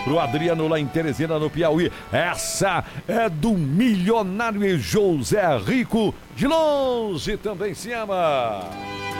pro Adriano lá em Teresina, no Piauí. Essa é do milionário José Rico, de longe também se ama.